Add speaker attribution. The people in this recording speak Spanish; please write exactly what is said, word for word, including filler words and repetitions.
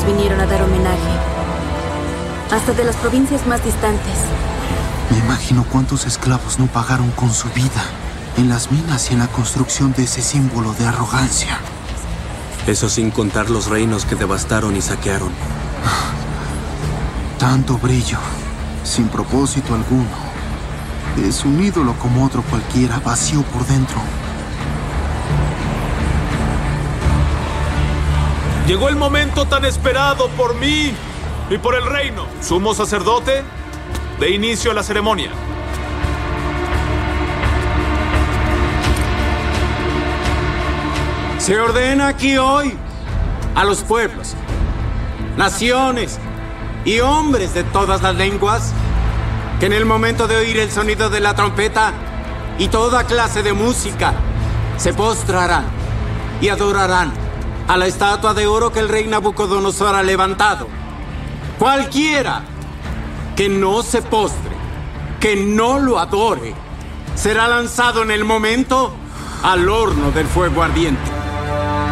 Speaker 1: vinieron a dar homenaje. Hasta de las provincias más distantes.
Speaker 2: Me imagino cuántos esclavos no pagaron con su vida en las minas y en la construcción de ese símbolo de arrogancia.
Speaker 3: Eso sin contar los reinos que devastaron y saquearon.
Speaker 2: Tanto brillo, sin propósito alguno. Es un ídolo como otro cualquiera, vacío por dentro.
Speaker 4: Llegó el momento tan esperado por mí y por el reino. Sumo sacerdote, de inicio a la ceremonia.
Speaker 5: Se ordena aquí hoy a los pueblos, naciones y hombres de todas las lenguas que en el momento de oír el sonido de la trompeta y toda clase de música se postrarán y adorarán a la estatua de oro que el rey Nabucodonosor ha levantado. Cualquiera que no se postre, que no lo adore, será lanzado en el momento al horno del fuego ardiente.